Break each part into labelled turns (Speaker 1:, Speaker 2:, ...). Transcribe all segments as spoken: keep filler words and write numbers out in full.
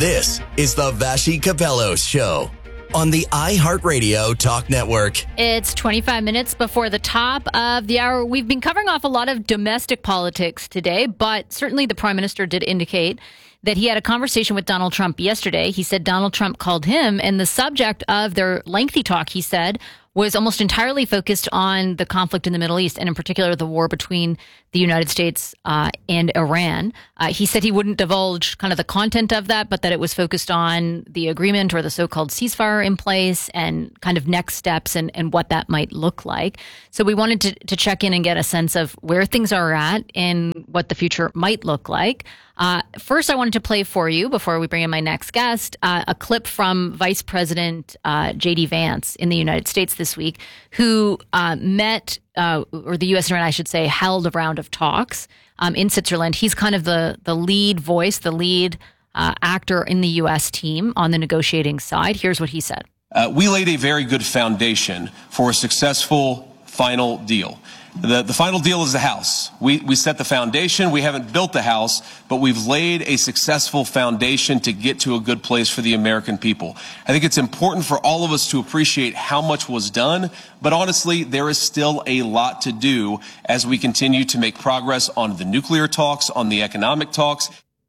Speaker 1: This is the Vassy Kapelos Show on the iHeartRadio Talk Network.
Speaker 2: It's twenty-five minutes before the top of the hour. We've been covering off a lot of domestic politics today, but certainly the Prime Minister did indicate that he had a conversation with Donald Trump yesterday. He said Donald Trump called him, and the subject of their lengthy talk, he said, was almost entirely focused on the conflict in the Middle East, and in particular the war between the United States uh, and Iran. Uh, he said he wouldn't divulge kind of the content of that, but that it was focused on the agreement or the so-called ceasefire in place and kind of next steps and, and what that might look like. So we wanted to, to check in and get a sense of where things are at and what the future might look like. Uh, first, I wanted to play for you, before we bring in my next guest, uh, a clip from Vice President uh, J D Vance in the United States this week, who uh, met, uh, or the U S and Iran, I should say, held a round of talks um, in Switzerland. He's kind of the, the lead voice, the lead uh, actor in the U S team on the negotiating side. Here's what he said.
Speaker 3: Uh, we laid a very good foundation for a successful final deal. The, the final deal is the house. We, we set the foundation. We haven't built the house, but we've laid a successful foundation to get to a good place for the American people. I think it's important for all of us to appreciate how much was done, but honestly, there is still a lot to do as we continue to make progress on the nuclear talks, on the economic talks.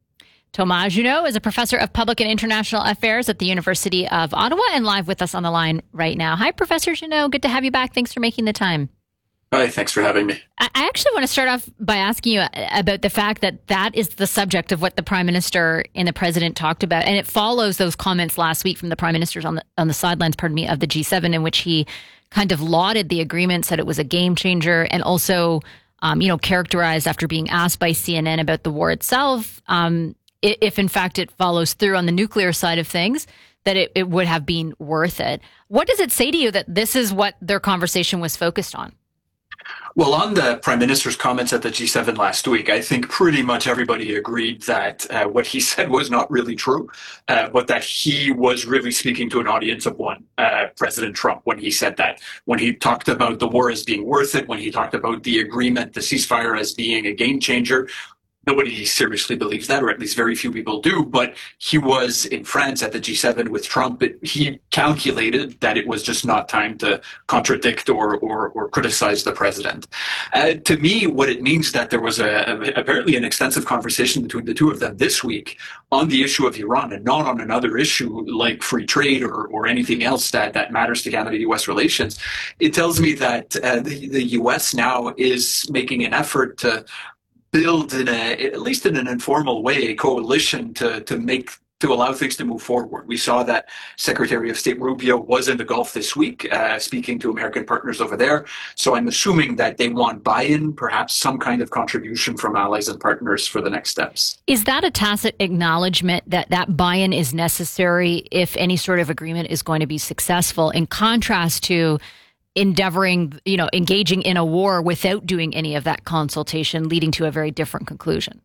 Speaker 2: Thomas Junot is a professor of public and international affairs at the University of Ottawa and live with us on the line right now. Hi, Professor Junot. Good to have you back. Thanks for making the time.
Speaker 4: Hi, thanks for having me.
Speaker 2: I actually want to start off by asking you about the fact that that is the subject of what the Prime Minister and the President talked about. And it follows those comments last week from the Prime Ministers on the, on the sidelines, pardon me, of the G seven, in which he kind of lauded the agreement, said it was a game changer, and also, um, you know, characterized, after being asked by C N N about the war itself, um, if in fact it follows through on the nuclear side of things, that it, it would have been worth it. What does it say to you that this is what their conversation was focused on?
Speaker 4: Well, on the Prime Minister's comments at the G seven last week, I think pretty much everybody agreed that uh, what he said was not really true, uh, but that he was really speaking to an audience of one, uh, President Trump, when he said that. When he talked about the war as being worth it, when he talked about the agreement, the ceasefire as being a game changer, nobody seriously believes that, or at least very few people do. But he was in France at the G seven with Trump. It, he calculated that it was just not time to contradict or or, or criticize the president. Uh, to me, what it means that there was a, a, apparently an extensive conversation between the two of them this week on the issue of Iran, and not on another issue like free trade or, or anything else that, that matters to Canada-U S relations. It tells me that uh, the, the U S now is making an effort to build in a, at least in an informal way, a coalition to, to make, to allow things to move forward. We saw that Secretary of State Rubio was in the Gulf this week, uh, speaking to American partners over there. So I'm assuming that they want buy-in, perhaps some kind of contribution from allies and partners for the next steps.
Speaker 2: Is that a tacit acknowledgement that that buy-in is necessary if any sort of agreement is going to be successful, in contrast to endeavoring, you know, engaging in a war without doing any of that consultation, leading to a very different conclusion?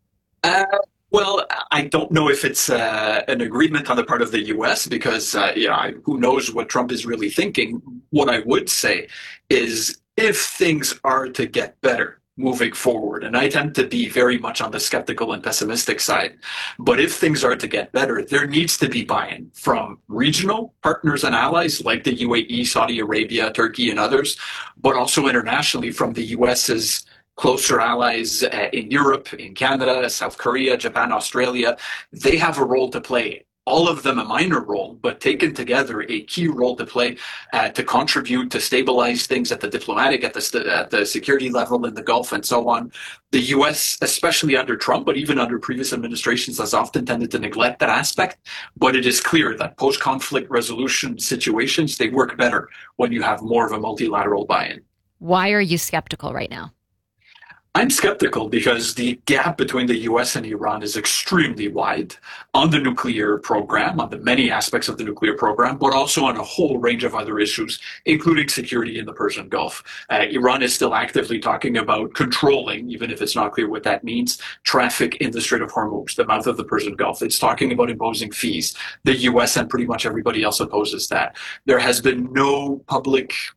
Speaker 4: Uh, well, I don't know if it's uh, an agreement on the part of the U S because, uh, you know, who knows what Trump is really thinking. What I would say is if things are to get better moving forward, and I tend to be very much on the skeptical and pessimistic side, but if things are to get better, there needs to be buy-in from regional partners and allies like the U A E, Saudi Arabia, Turkey, and others, but also internationally from the U S's closer allies uh, in Europe, in Canada, South Korea, Japan, Australia. They have a role to play. All of them a minor role, but taken together a key role to play uh, to contribute to stabilize things at the diplomatic, at the st- at the security level in the Gulf, and so on. The U S, especially under Trump, but even under previous administrations, has often tended to neglect that aspect. But it is clear that post-conflict resolution situations, they work better when you have more of a multilateral buy-in.
Speaker 2: Why are you skeptical right now?
Speaker 4: I'm skeptical because the gap between the U S and Iran is extremely wide on the nuclear program, on the many aspects of the nuclear program, but also on a whole range of other issues, including security in the Persian Gulf. Uh, Iran is still actively talking about controlling, even if it's not clear what that means, traffic in the Strait of Hormuz, the mouth of the Persian Gulf. It's talking about imposing fees. The U S and pretty much everybody else opposes that. There has been no public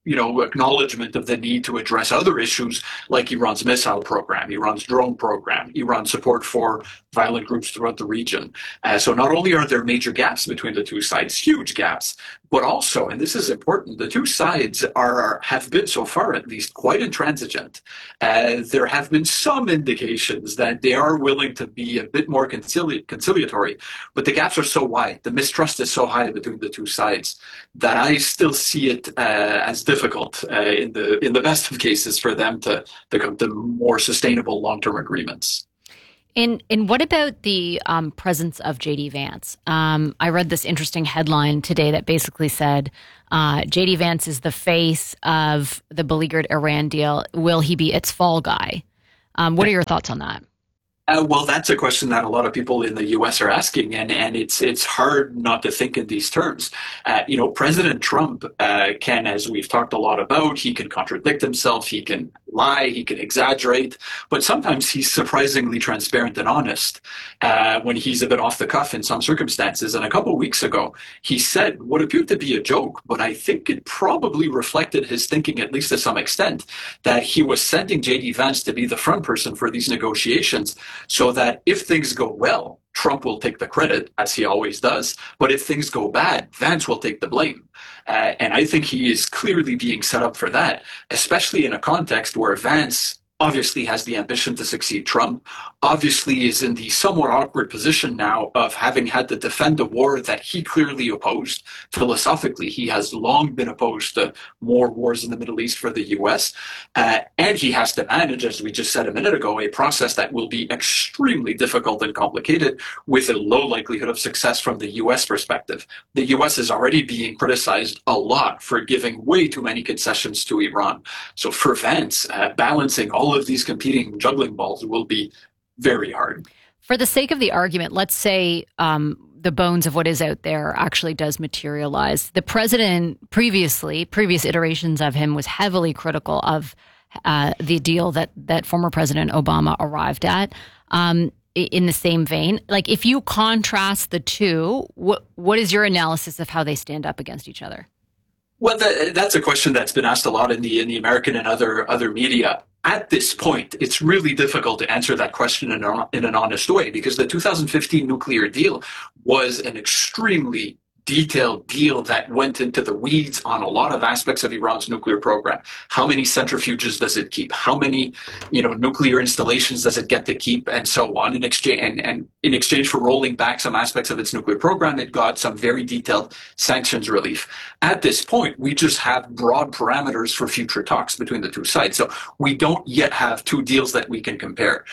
Speaker 4: you know, acknowledgement of the need to address other issues like Iran's missile program, Iran's drone program, Iran's support for violent groups throughout the region. Uh, so not only are there major gaps between the two sides, huge gaps, but also, and this is important, the two sides are have been so far at least quite intransigent. Uh, there have been some indications that they are willing to be a bit more concili- conciliatory, but the gaps are so wide, the mistrust is so high between the two sides that I still see it uh, as difficult uh, in the in the best of cases for them to, to come to more sustainable long-term agreements.
Speaker 2: And, and what about the um, presence of J D Vance? Um, I read this interesting headline today that basically said uh, J D Vance is the face of the beleaguered Iran deal. Will he be its fall guy? Um, what are your thoughts on that?
Speaker 4: Uh, well, that's a question that a lot of people in the U S are asking, and, and it's it's hard not to think in these terms. Uh, you know, President Trump uh, can, as we've talked a lot about, he can contradict himself, he can lie, he can exaggerate, but sometimes he's surprisingly transparent and honest uh, when he's a bit off the cuff in some circumstances. And a couple of weeks ago, he said what appeared to be a joke, but I think it probably reflected his thinking, at least to some extent, that he was sending J D Vance to be the front person for these negotiations, so that if things go well, Trump will take the credit, as he always does. But if things go bad, Vance will take the blame. Uh, and I think he is clearly being set up for that, especially in a context where Vance obviously has the ambition to succeed Trump, obviously is in the somewhat awkward position now of having had to defend a war that he clearly opposed. Philosophically, he has long been opposed to more wars in the Middle East for the U S. Uh, and he has to manage, as we just said a minute ago, a process that will be extremely difficult and complicated with a low likelihood of success from the U S perspective. The U S is already being criticized a lot for giving way too many concessions to Iran. So for Vance, uh, balancing all of these competing juggling balls will be very hard.
Speaker 2: For the sake of the argument, let's say um, the bones of what is out there actually does materialize. The president previously, previous iterations of him, was heavily critical of uh, the deal that that former President Obama arrived at. Um, in the same vein, like if you contrast the two, what what is your analysis of how they stand up against each other?
Speaker 4: Well, that, that's a question that's been asked a lot in the in the American and other other media. At this point, it's really difficult to answer that question in, a, in an honest way, because the two thousand fifteen nuclear deal was an extremely detailed deal that went into the weeds on a lot of aspects of Iran's nuclear program. How many centrifuges does it keep? How many, you know, nuclear installations does it get to keep, and so on? In exchange, and, and in exchange for rolling back some aspects of its nuclear program, it got some very detailed sanctions relief. At this point, we just have broad parameters for future talks between the two sides. So we don't yet have two deals that we can compare.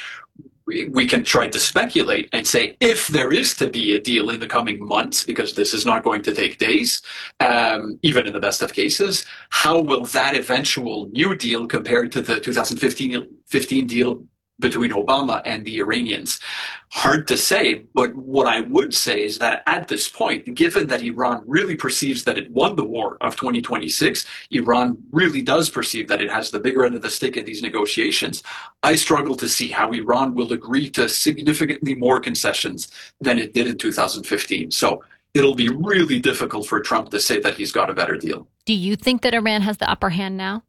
Speaker 4: We can try to speculate and say, if there is to be a deal in the coming months, because this is not going to take days, um, even in the best of cases, how will that eventual new deal compare to the two thousand fifteen deal between Obama and the Iranians? Hard to say, but what I would say is that at this point, given that Iran really perceives that it won the war of twenty twenty-six, Iran really does perceive that it has the bigger end of the stick in these negotiations, I struggle to see how Iran will agree to significantly more concessions than it did in two thousand fifteen. So it'll be really difficult for Trump to say that he's got a better deal.
Speaker 2: Do you think that Iran has the upper hand now?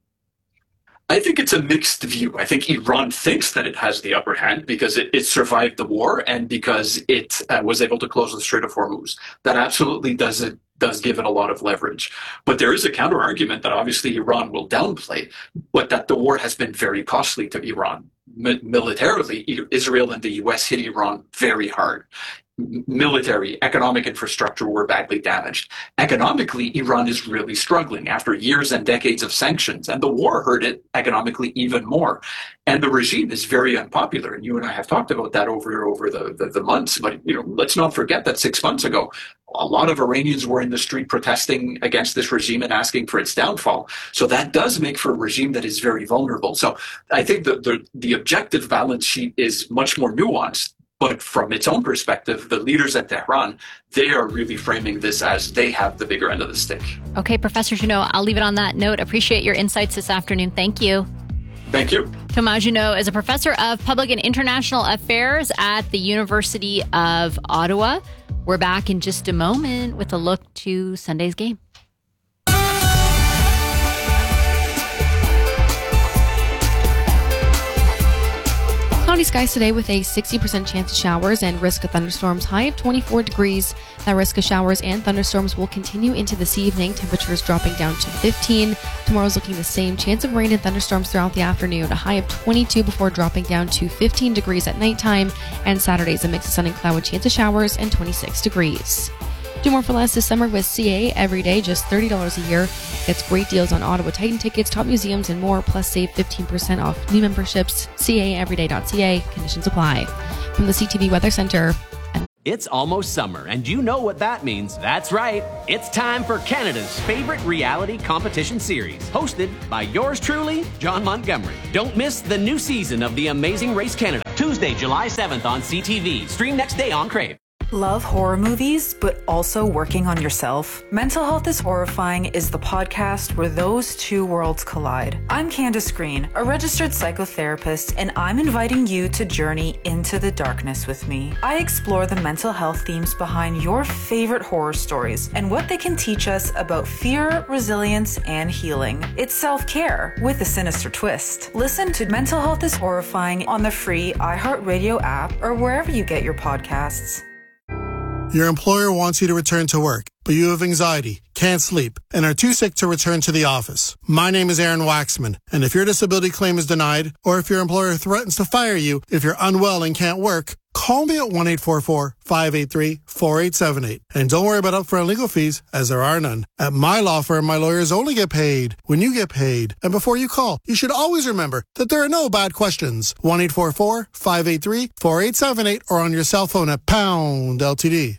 Speaker 4: I think it's a mixed view. I think Iran thinks that it has the upper hand because it, it survived the war and because it uh, was able to close the Strait of Hormuz. That absolutely does it, does give it a lot of leverage. But there is a counter argument that obviously Iran will downplay, but that the war has been very costly to Iran. M- militarily, Israel and the U S hit Iran very hard. Military, economic infrastructure were badly damaged. Economically, Iran is really struggling after years and decades of sanctions, and the war hurt it economically even more. And the regime is very unpopular, and you and I have talked about that over over the, the, the months. But you know, let's not forget that six months ago, a lot of Iranians were in the street protesting against this regime and asking for its downfall. So that does make for a regime that is very vulnerable. So I think the the, the objective balance sheet is much more nuanced. But from its own perspective, the leaders at Tehran, they are really framing this as they have the bigger end of the stick.
Speaker 2: Okay, Professor Junot, I'll leave it on that note. Appreciate your insights this afternoon. Thank you.
Speaker 4: Thank you.
Speaker 2: Thomas Junot is a professor of public and international affairs at the University of Ottawa. We're back in just a moment with a look to Sunday's game.
Speaker 5: Cloudy skies today with a sixty percent chance of showers and risk of thunderstorms. High of twenty-four degrees. That risk of showers and thunderstorms will continue into this evening. Temperatures dropping down to fifteen. Tomorrow's looking the same. Chance of rain and thunderstorms throughout the afternoon. A high of twenty-two before dropping down to fifteen degrees at nighttime. And Saturday's a mix of sun and cloud with chance of showers and twenty-six degrees. Do more for less this summer with C A every day, just thirty dollars a year. Gets great deals on Ottawa Titan tickets, top museums, and more. Plus, save fifteen percent off new memberships. C A everyday dot C A. Conditions apply. From the C T V Weather Center.
Speaker 6: It's almost summer, and you know what that means. That's right. It's time for Canada's favorite reality competition series, hosted by yours truly, John Montgomery. Don't miss the new season of The Amazing Race Canada, Tuesday, July seventh on C T V. Stream next day on Crave.
Speaker 7: Love horror movies, but also working on yourself? Mental Health is Horrifying is the podcast where those two worlds collide. I'm Candace Green, a registered psychotherapist, and I'm inviting you to journey into the darkness with me. I explore the mental health themes behind your favorite horror stories and what they can teach us about fear, resilience, and healing. It's self-care with a sinister twist. Listen to Mental Health is Horrifying on the free iHeartRadio app or wherever you get your podcasts.
Speaker 8: Your employer wants you to return to work, but you have anxiety, can't sleep, and are too sick to return to the office. My name is Aaron Waxman, and if your disability claim is denied, or if your employer threatens to fire you if you're unwell and can't work, call me at one eight four four, five eight three, four eight seven eight. And don't worry about upfront legal fees, as there are none. At my law firm, my lawyers only get paid when you get paid. And before you call, you should always remember that there are no bad questions. one eight four four, five eight three, four eight seven eight or on your cell phone at pound L T D.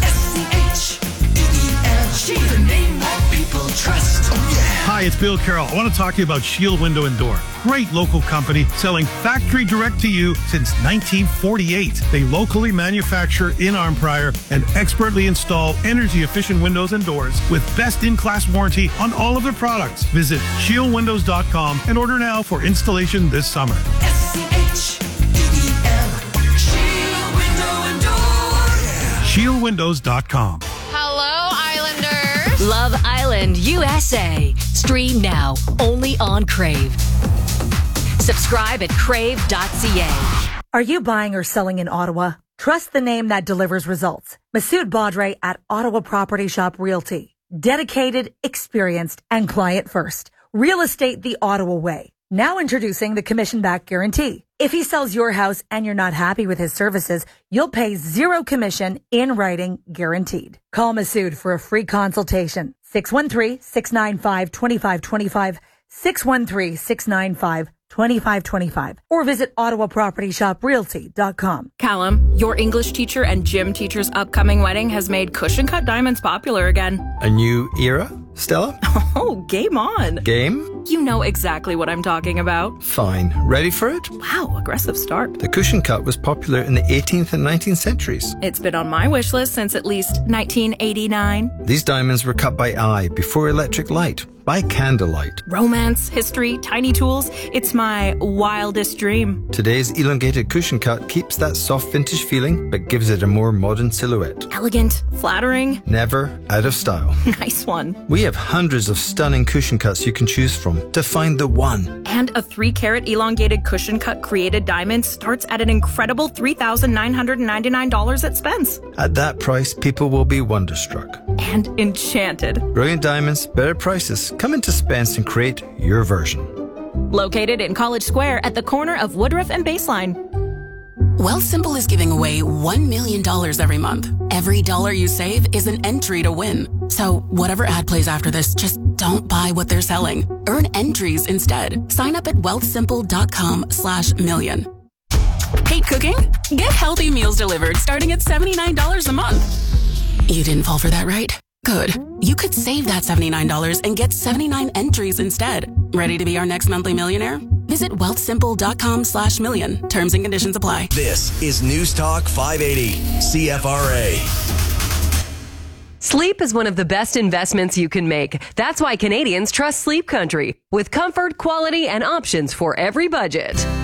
Speaker 9: The name that people trust. Oh, yeah. Hi, it's Bill Carroll. I want to talk to you about Shield Window and Door. Great local company selling factory direct to you since nineteen forty-eight. They locally manufacture in Arnprior and expertly install energy efficient windows and doors with best in class warranty on all of their products. Visit shield windows dot com and order now for installation this summer.
Speaker 10: S C H E E L Shield Window and Door.
Speaker 9: Yeah. shield windows dot com.
Speaker 11: Love Island U S A. Stream now, only on Crave. Subscribe at crave dot c a.
Speaker 12: Are you buying or selling in Ottawa? Trust the name that delivers results. Masood Badre at Ottawa Property Shop Realty. Dedicated, experienced, and client first. Real estate the Ottawa way. Now introducing the commission-back guarantee. If he sells your house and you're not happy with his services, you'll pay zero commission in writing, guaranteed. Call Masood for a free consultation. six one three, six nine five, two five two five, six one three, six nine five, two five two five, or visit ottawa property shop realty dot com.
Speaker 13: Callum, your English teacher and gym teacher's upcoming wedding has made cushion cut diamonds popular again.
Speaker 14: A new era, Stella?
Speaker 13: Oh, game on.
Speaker 14: Game?
Speaker 13: You know exactly what I'm talking about.
Speaker 14: Fine. Ready for it?
Speaker 13: Wow, aggressive start.
Speaker 14: The cushion cut was popular in the eighteenth and nineteenth centuries.
Speaker 13: It's been on my wish list since at least nineteen eighty-nine.
Speaker 14: These diamonds were cut by eye before electric light. By candlelight.
Speaker 13: Romance, history, tiny tools. It's my wildest dream.
Speaker 14: Today's elongated cushion cut keeps that soft vintage feeling, but gives it a more modern silhouette.
Speaker 13: Elegant, flattering.
Speaker 14: Never out of style.
Speaker 13: Nice one.
Speaker 14: We have hundreds of stunning cushion cuts you can choose from to find the one.
Speaker 13: And a three carat elongated cushion cut created diamond starts at an incredible three thousand nine hundred ninety-nine dollars at Spence.
Speaker 14: At that price, people will be wonderstruck.
Speaker 13: And enchanted.
Speaker 14: Brilliant diamonds, better prices. Come into Spence and create your version.
Speaker 13: Located in College Square at the corner of Woodruff and Baseline.
Speaker 15: Wealthsimple is giving away one million dollars every month. Every dollar you save is an entry to win. So whatever ad plays after this, just don't buy what they're selling. Earn entries instead. Sign up at wealthsimple.com slash million. Hate cooking? Get healthy meals delivered starting at seventy-nine dollars a month. You didn't fall for that, right? Good. You could save that seventy-nine dollars and get seventy-nine entries instead. Ready to be our next monthly millionaire? Visit wealthsimple.com slash million. Terms and conditions apply.
Speaker 1: This is News Talk five eighty, C F R A.
Speaker 16: Sleep is one of the best investments you can make. That's why Canadians trust Sleep Country. With comfort, quality, and options for every budget.